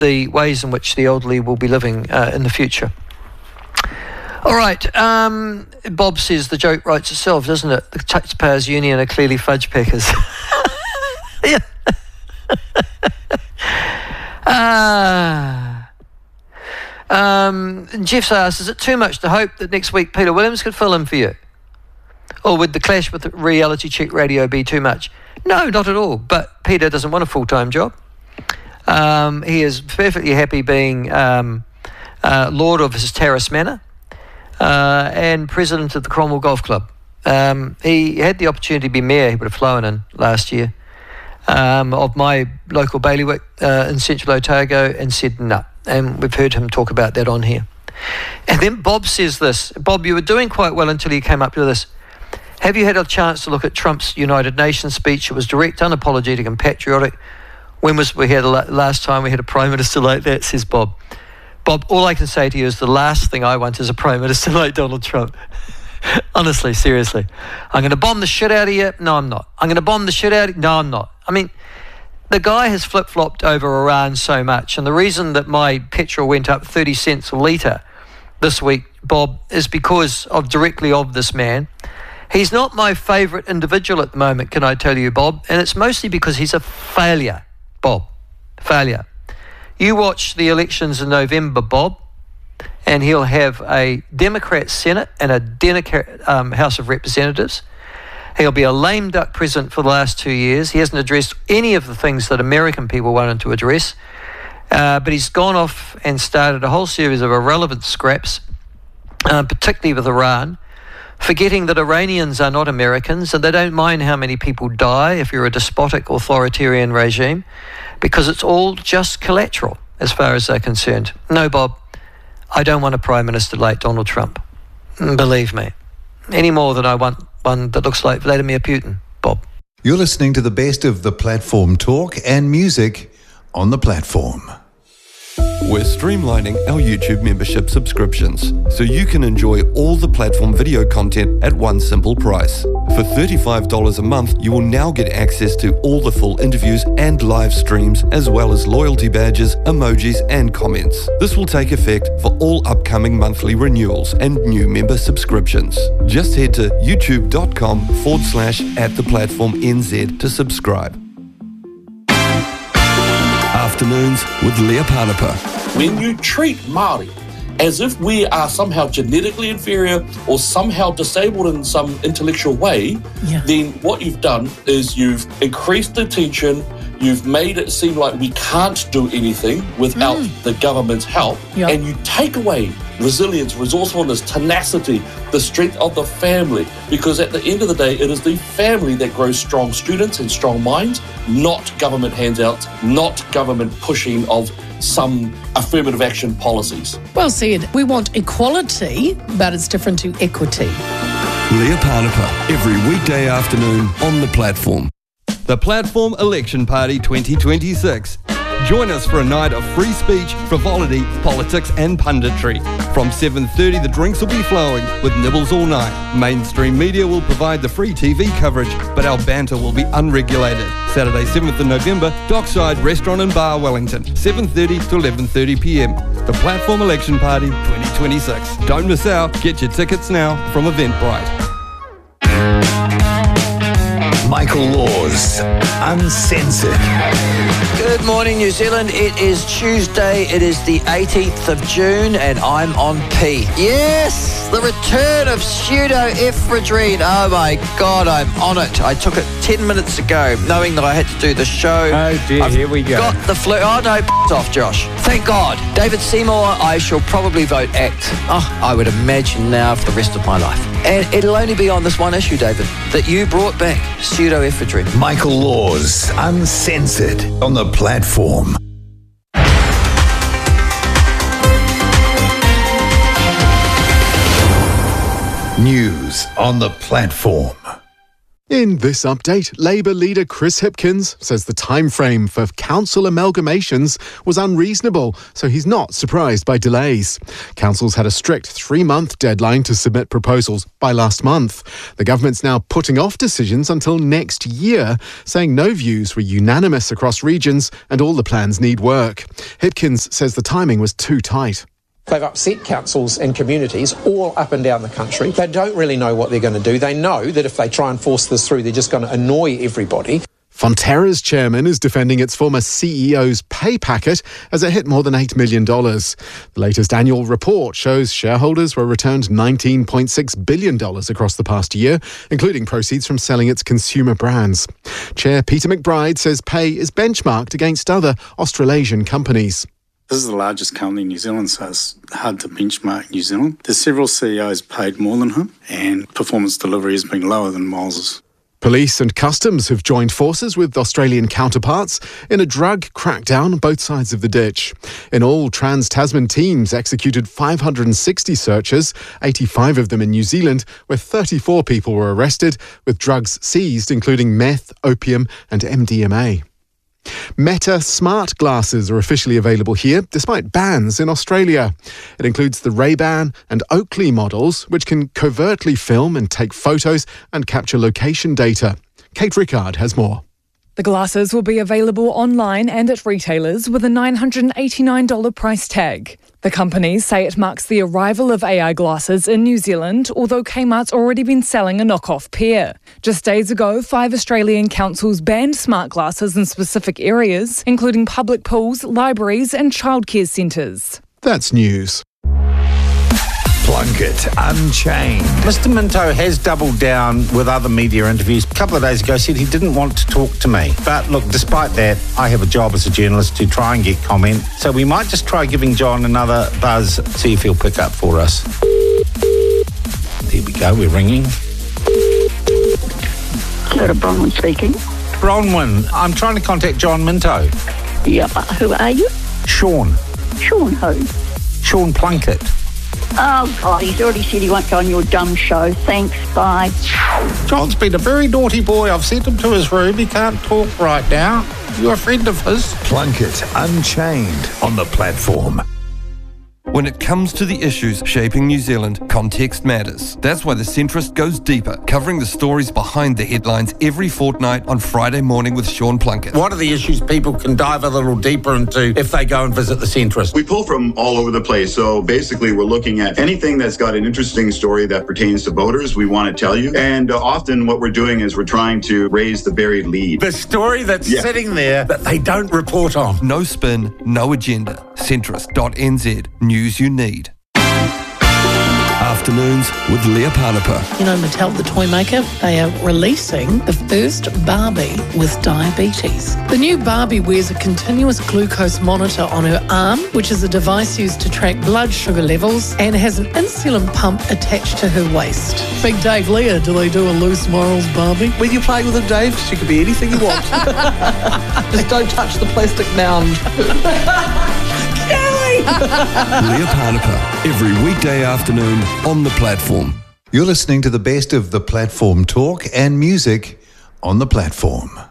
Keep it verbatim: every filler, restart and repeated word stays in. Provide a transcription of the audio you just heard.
the ways in which the elderly will be living uh, in the future. All right, um, Bob says the joke writes itself, doesn't it? The Taxpayers Union are clearly fudge packers. Yeah. ah. Um, Jeff asks, is it too much to hope that next week Peter Williams could fill in for you? Or would the clash with the Reality Check Radio be too much? No, not at all. But Peter doesn't want a full-time job. Um, he is perfectly happy being um, uh, Lord of his Terrace Manor uh, and President of the Cromwell Golf Club. Um, he had the opportunity to be Mayor, he would have flown in last year, um, of my local bailiwick uh, in Central Otago, and said no. And we've heard him talk about that on here. And then Bob says this. Bob, you were doing quite well until you came up to this. Have you had a chance to look at Trump's United Nations speech? It was direct, unapologetic and patriotic. When was we had a, last time we had a Prime Minister like that, says Bob. Bob, all I can say to you is the last thing I want is a Prime Minister like Donald Trump. Honestly, seriously. I'm going to bomb the shit out of you. No, I'm not. I'm going to bomb the shit out of you. No, I'm not. I mean, the guy has flip-flopped over Iran so much, and the reason that my petrol went up thirty cents a litre this week, Bob, is because of directly of this man. He's not my favourite individual at the moment, can I tell you, Bob? And it's mostly because he's a failure, Bob. Failure. You watch the elections in November, Bob, and he'll have a Democrat Senate and a Democrat um, House of Representatives. He'll be a lame duck president for the last two years. He hasn't addressed any of the things that American people wanted to address. Uh, but he's gone off and started a whole series of irrelevant scraps, uh, particularly with Iran, forgetting that Iranians are not Americans and they don't mind how many people die if you're a despotic authoritarian regime, because it's all just collateral as far as they're concerned. No, Bob, I don't want a Prime Minister like Donald Trump. Believe me. Any more than I want one that looks like Vladimir Putin, Bob. You're listening to the best of the Platform talk and music on the Platform. We're streamlining our YouTube membership subscriptions so you can enjoy all the Platform video content at one simple price. For thirty-five dollars a month, you will now get access to all the full interviews and live streams, as well as loyalty badges, emojis, and comments. This will take effect for all upcoming monthly renewals and new member subscriptions. Just head to youtube.com forward slash at the platform NZ to subscribe. Afternoons with Leah Panapa. When you treat Māori as if we are somehow genetically inferior or somehow disabled in some intellectual way, yeah. then what you've done is you've increased the tension, you've made it seem like we can't do anything without mm. the government's help, yep. and you take away resilience, resourcefulness, tenacity, the strength of the family, because at the end of the day, it is the family that grows strong students and strong minds, not government handouts, not government pushing of some affirmative action policies. Well said. We want equality, but it's different to equity. Leah Panapa, every weekday afternoon on the Platform. The Platform Election Party twenty twenty-six. Join us for a night of free speech, frivolity, politics and punditry. From seven thirty, the drinks will be flowing with nibbles all night. Mainstream media will provide the free T V coverage, but our banter will be unregulated. Saturday, seventh of November, Dockside Restaurant and Bar, Wellington, seven thirty to eleven thirty p m. The Platform Election Party twenty twenty-six. Don't miss out. Get your tickets now from Eventbrite. Michael Laws, Uncensored. Good morning, New Zealand. It is Tuesday. It is the eighteenth of June, and I'm on P. Yes, the return of pseudoephedrine. Oh my God, I'm on it. I took it ten minutes ago, knowing that I had to do the show. Oh dear, I've here we go. Got the flu. Oh no, f- off, Josh. Thank God. David Seymour, I shall probably vote ACT. Oh, I would imagine now for the rest of my life. And it'll only be on this one issue, David, that you brought back pseudoephedrine. Michael Laws, Uncensored on the Platform. News on the Platform. In this update, Labour leader Chris Hipkins says the time frame for council amalgamations was unreasonable, so he's not surprised by delays. Councils had a strict three-month deadline to submit proposals by last month. The government's now putting off decisions until next year, saying no views were unanimous across regions and all the plans need work. Hipkins says the timing was too tight. They've upset councils and communities all up and down the country. They don't really know what they're going to do. They know that if they try and force this through, they're just going to annoy everybody. Fonterra's chairman is defending its former C E O's pay packet as it hit more than eight million dollars. The latest annual report shows shareholders were returned nineteen point six billion dollars across the past year, including proceeds from selling its consumer brands. Chair Peter McBride says pay is benchmarked against other Australasian companies. This is the largest company in New Zealand, so it's hard to benchmark New Zealand. There's several C E Os paid more than him, and performance delivery has been lower than Miles's. Police and Customs have joined forces with Australian counterparts in a drug crackdown on both sides of the ditch. In all, Trans-Tasman teams executed five hundred sixty searches, eighty-five of them in New Zealand, where thirty-four people were arrested, with drugs seized including meth, opium and M D M A. Meta smart glasses are officially available here, despite bans in Australia. It includes the Ray-Ban and Oakley models, which can covertly film and take photos and capture location data. Kate Rickard has more. The glasses will be available online and at retailers with a nine hundred eighty-nine dollars price tag. The companies say it marks the arrival of A I glasses in New Zealand, although Kmart's already been selling a knockoff pair. Just days ago, five Australian councils banned smart glasses in specific areas, including public pools, libraries and childcare centres. That's news. Plunkett Unchained. Mister Minto has doubled down with other media interviews. A couple of days ago said he didn't want to talk to me. But look, despite that, I have a job as a journalist to try and get comment. So we might just try giving John another buzz, see if he'll pick up for us. There we go, we're ringing. Sarah Bronwyn speaking. Bronwyn, I'm trying to contact John Minto. Yeah, who are you? Sean. Sean who? Sean Plunkett. Oh, God, he's already said he won't go on your dumb show. Thanks, bye. John's been a very naughty boy. I've sent him to his room. He can't talk right now. You're a friend of his. Plunkett Unchained on the platform. When it comes to the issues shaping New Zealand, context matters. That's why The Centrist goes deeper, covering the stories behind the headlines every fortnight on Friday morning with Sean Plunkett. What are the issues people can dive a little deeper into if they go and visit The Centrist? We pull from all over the place. So basically, we're looking at anything that's got an interesting story that pertains to voters, we want to tell you. And uh, often what we're doing is we're trying to raise the buried lead. The story that's yeah. sitting there that they don't report on. No spin, no agenda. centrist dot n z. News you need. Afternoons with Leah Panapa. You know, Mattel, the toy maker, they are releasing the first Barbie with diabetes. The new Barbie wears a continuous glucose monitor on her arm, which is a device used to track blood sugar levels, and has an insulin pump attached to her waist. Big Dave, Leah, do they do a loose morals Barbie? When you're playing with them, Dave, she could be anything you want. Just don't touch the plastic mound. Leah Panapa, every weekday afternoon on the platform. You're listening to the best of the platform talk and music on the platform.